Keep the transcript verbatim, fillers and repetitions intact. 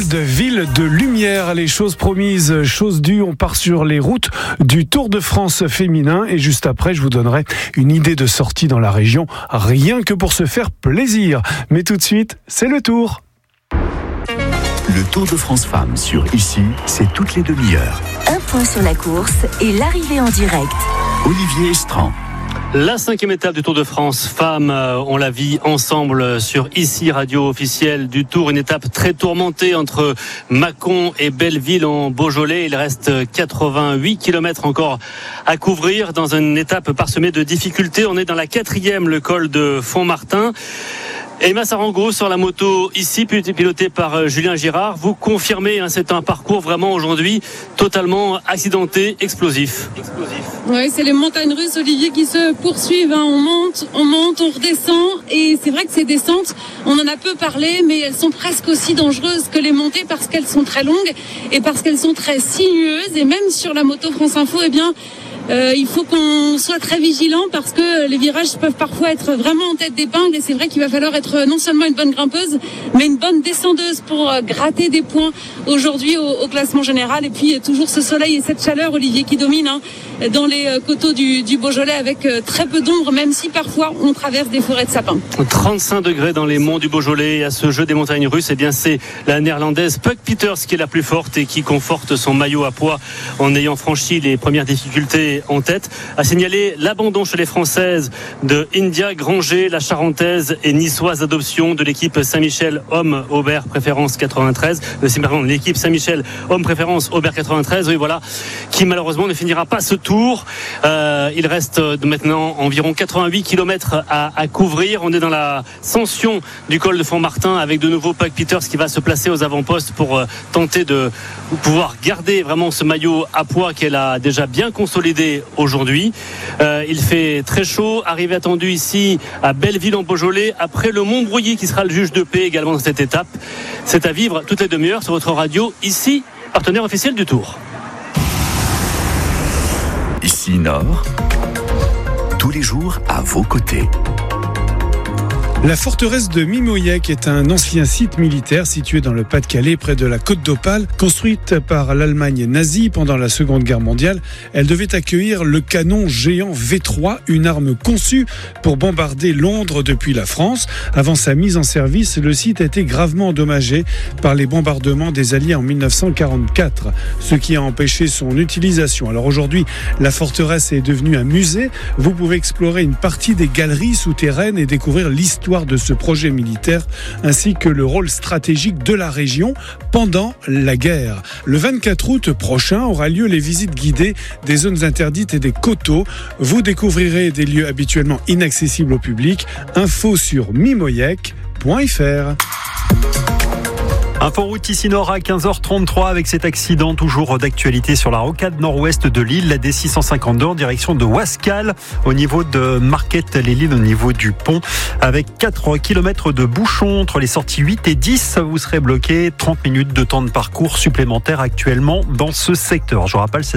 Gold, ville de lumière, les choses promises, choses dues. On part sur les routes du Tour de France féminin et juste après, je vous donnerai une idée de sortie dans la région, rien que pour se faire plaisir. Mais tout de suite, c'est le Tour. Le Tour de France Femmes sur Ici, c'est toutes les demi-heures. Un point sur la course et l'arrivée en direct. Olivier Estran. La cinquième étape du Tour de France Femmes, on la vit ensemble sur Ici, radio officielle du Tour. Une étape très tourmentée entre Mâcon et Belleville en Beaujolais. Il reste quatre-vingt-huit kilomètres encore à couvrir dans une étape parsemée de difficultés. On est dans la quatrième, le col de Font-Martin. Emma Sarango sur la moto ici, pilotée par Julien Girard. Vous confirmez, hein, c'est un parcours vraiment aujourd'hui totalement accidenté, explosif. explosif. Oui, c'est les montagnes russes, Olivier, qui se poursuivent. Hein. On monte, on monte, on redescend. Et c'est vrai que ces descentes, on en a peu parlé, mais elles sont presque aussi dangereuses que les montées parce qu'elles sont très longues et parce qu'elles sont très sinueuses. Et même sur la moto France Info, eh bien, Euh, il faut qu'on soit très vigilant parce que les virages peuvent parfois être vraiment en tête d'épingle et c'est vrai qu'il va falloir être non seulement une bonne grimpeuse mais une bonne descendeuse pour gratter des points aujourd'hui au, au classement général. Et puis toujours ce soleil et cette chaleur, Olivier, qui domine hein, dans les coteaux du, du Beaujolais avec très peu d'ombre, même si parfois on traverse des forêts de sapins. trente-cinq degrés dans les monts du Beaujolais. À ce jeu des montagnes russes, eh bien c'est la néerlandaise Puck Peters qui est la plus forte et qui conforte son maillot à poids en ayant franchi les premières difficultés en tête. A signalé l'abandon chez les Françaises de India Granger, la Charentaise et niçoise adoption de l'équipe Saint-Michel Homme Aubert Préférence quatre-vingt-treize. Euh, c'est pardon, l'équipe Saint-Michel Homme Préférence Aubert quatre-vingt-treize. Oui, voilà, qui malheureusement ne finira pas ce tour. Euh, il reste maintenant environ quatre-vingt-huit kilomètres à, à couvrir. On est dans la ascension du col de Font-Martin avec de nouveau Puck Peters qui va se placer aux avant-postes pour euh, tenter de pouvoir garder vraiment ce maillot à poids qu'elle a déjà bien consolidé aujourd'hui. Euh, il fait très chaud. Arrivée attendue ici à Belleville en Beaujolais après le Montbrouilly qui sera le juge de paix également dans cette étape. C'est à vivre toutes les demi-heures sur votre radio Ici, partenaire officiel du Tour. Ici Nord, tous les jours à vos côtés. La forteresse de Mimoyec est un ancien site militaire situé dans le Pas-de-Calais, près de la Côte d'Opale. Construite par l'Allemagne nazie pendant la Seconde Guerre mondiale, elle devait accueillir le canon géant V trois, une arme conçue pour bombarder Londres depuis la France. Avant sa mise en service, le site a été gravement endommagé par les bombardements des Alliés en dix-neuf cent quarante-quatre, ce qui a empêché son utilisation. Alors aujourd'hui, la forteresse est devenue un musée. Vous pouvez explorer une partie des galeries souterraines et découvrir l'histoire de ce projet militaire ainsi que le rôle stratégique de la région pendant la guerre. Le vingt-quatre août prochain aura lieu les visites guidées des zones interdites et des coteaux. Vous découvrirez des lieux habituellement inaccessibles au public. Info sur mimoyec point f r. Inforoute ici Nord à quinze heures trente-trois avec cet accident toujours d'actualité sur la rocade nord-ouest de Lille, la D six cent cinquante-deux en direction de Wascal au niveau de Marquette-les-Lilles, au niveau du pont, avec quatre kilomètres de bouchons entre les sorties huit et dix. Vous serez bloqué, trente minutes de temps de parcours supplémentaire actuellement dans ce secteur. Je vous rappelle,